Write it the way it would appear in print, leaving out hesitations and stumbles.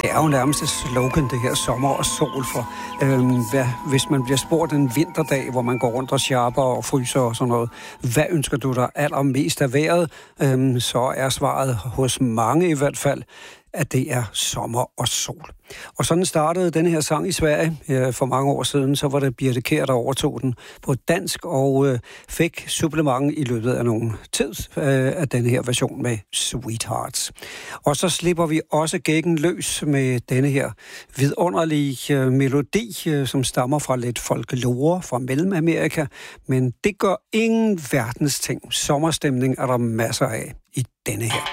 Det er jo nærmest et slogan, det her sommer og sol for. Hvis man bliver spurgt en vinterdag, hvor man går rundt og sharper og fryser og sådan noget, hvad ønsker du dig allermest af vejret? Så er svaret hos mange i hvert fald, at det er sommer og sol. Og sådan startede denne her sang i Sverige for mange år siden. Så var det Birthe Kjær, der overtog den på dansk og fik supplement i løbet af nogle tid af denne her version med Sweethearts. Og så slipper vi også gækken løs med denne her vidunderlige melodi, som stammer fra lidt folklore fra Mellemamerika. Men det gør ingen verdens ting. Sommerstemning er der masser af i denne her.